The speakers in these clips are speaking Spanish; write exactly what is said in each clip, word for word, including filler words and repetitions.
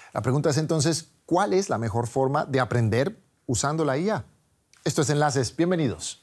La pregunta es entonces, ¿cuál es la mejor forma de aprender usando la I A? Esto es Enlaces, bienvenidos.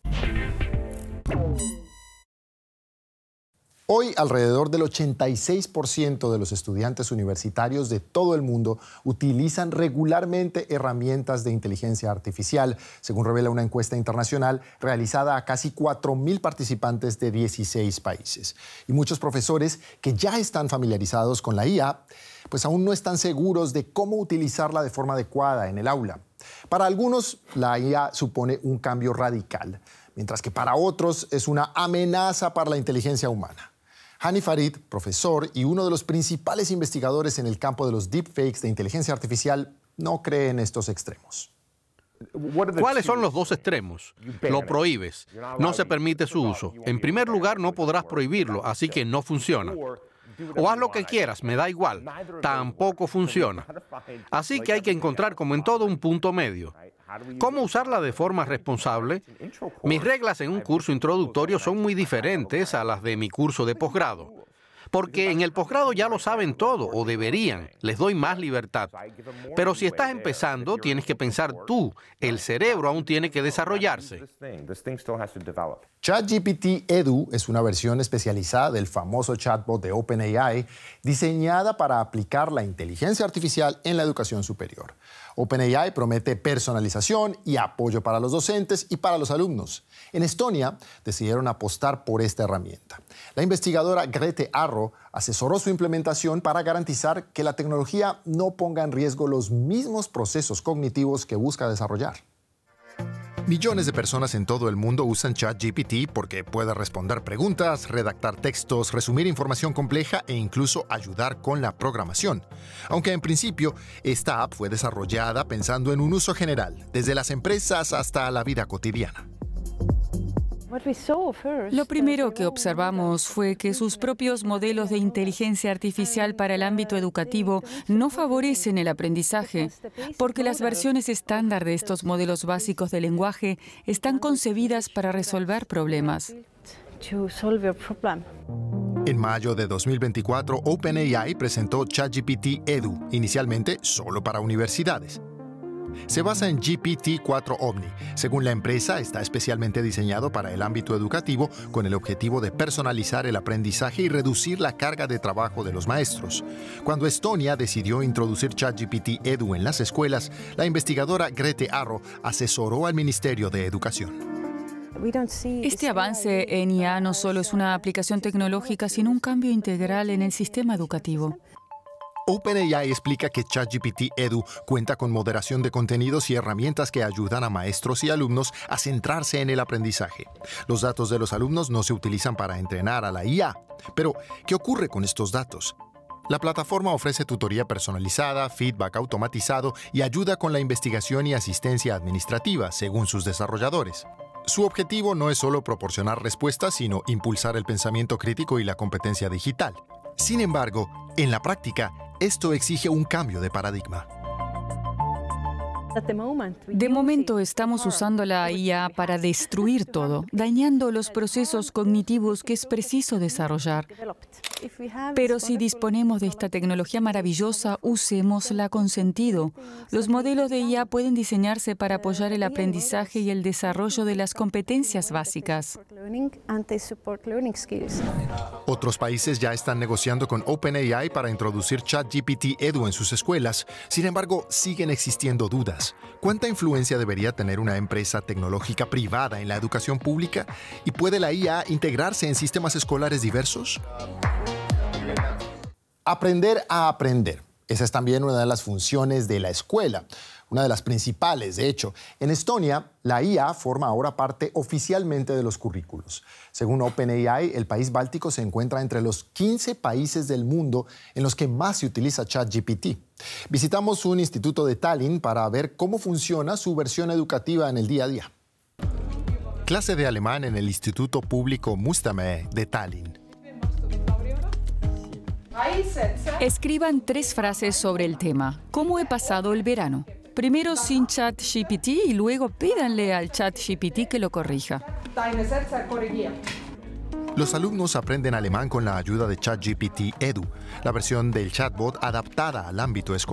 Hoy, alrededor del ochenta y seis por ciento de los estudiantes universitarios de todo el mundo utilizan regularmente herramientas de inteligencia artificial, según revela una encuesta internacional realizada a casi cuatro mil participantes de dieciséis países. Y muchos profesores que ya están familiarizados con la I A, pues aún no están seguros de cómo utilizarla de forma adecuada en el aula. Para algunos, la I A supone un cambio radical, mientras que para otros es una amenaza para la inteligencia humana. Hani Farid, profesor y uno de los principales investigadores en el campo de los deepfakes de inteligencia artificial, no cree en estos extremos. ¿Cuáles son los dos extremos? Lo prohíbes. No se permite su uso. En primer lugar, no podrás prohibirlo, así que no funciona. O haz lo que quieras, me da igual. Tampoco funciona. Así que hay que encontrar, como en todo, un punto medio. ¿Cómo usarla de forma responsable? Mis reglas en un curso introductorio son muy diferentes a las de mi curso de posgrado. Porque en el posgrado ya lo saben todo, o deberían. Les doy más libertad. Pero si estás empezando, tienes que pensar tú. El cerebro aún tiene que desarrollarse. ChatGPT Edu es una versión especializada del famoso chatbot de OpenAI, diseñada para aplicar la inteligencia artificial en la educación superior. OpenAI promete personalización y apoyo para los docentes y para los alumnos. En Estonia decidieron apostar por esta herramienta. La investigadora Grete Arro asesoró su implementación para garantizar que la tecnología no ponga en riesgo los mismos procesos cognitivos que busca desarrollar. Millones de personas en todo el mundo usan ChatGPT porque puede responder preguntas, redactar textos, resumir información compleja e incluso ayudar con la programación. Aunque en principio, esta app fue desarrollada pensando en un uso general, desde las empresas hasta la vida cotidiana. Lo primero que observamos fue que sus propios modelos de inteligencia artificial para el ámbito educativo no favorecen el aprendizaje, porque las versiones estándar de estos modelos básicos de lenguaje están concebidas para resolver problemas. En mayo de dos mil veinticuatro, OpenAI presentó ChatGPT Edu, inicialmente solo para universidades. Se basa en G P T cuatro Omni. Según la empresa, está especialmente diseñado para el ámbito educativo con el objetivo de personalizar el aprendizaje y reducir la carga de trabajo de los maestros. Cuando Estonia decidió introducir ChatGPT Edu en las escuelas, la investigadora Grete Arro asesoró al Ministerio de Educación. Este avance en I A no solo es una aplicación tecnológica, sino un cambio integral en el sistema educativo. OpenAI explica que ChatGPT Edu cuenta con moderación de contenidos y herramientas que ayudan a maestros y alumnos a centrarse en el aprendizaje. Los datos de los alumnos no se utilizan para entrenar a la I A. Pero, ¿qué ocurre con estos datos? La plataforma ofrece tutoría personalizada, feedback automatizado y ayuda con la investigación y asistencia administrativa, según sus desarrolladores. Su objetivo no es solo proporcionar respuestas, sino impulsar el pensamiento crítico y la competencia digital. Sin embargo, en la práctica, esto exige un cambio de paradigma. De momento estamos usando la I A para destruir todo, dañando los procesos cognitivos que es preciso desarrollar. Pero si disponemos de esta tecnología maravillosa, usémosla con sentido. Los modelos de I A pueden diseñarse para apoyar el aprendizaje y el desarrollo de las competencias básicas. Otros países ya están negociando con OpenAI para introducir ChatGPT Edu en sus escuelas. Sin embargo, siguen existiendo dudas. ¿Cuánta influencia debería tener una empresa tecnológica privada en la educación pública? ¿Y puede la I A integrarse en sistemas escolares diversos? Aprender a aprender. Esa es también una de las funciones de la escuela, una de las principales, de hecho. En Estonia, la I A forma ahora parte oficialmente de los currículos. Según OpenAI, el país báltico se encuentra entre los quince países del mundo en los que más se utiliza ChatGPT. Visitamos un instituto de Tallinn para ver cómo funciona su versión educativa en el día a día. Clase de alemán en el Instituto Público Mustamäe de Tallinn. Escriban tres frases sobre el tema. ¿Cómo he pasado el verano? Primero sin ChatGPT y luego pídanle al ChatGPT que lo corrija. Los alumnos aprenden alemán con la ayuda de ChatGPT Edu, la versión del chatbot adaptada al ámbito escolar.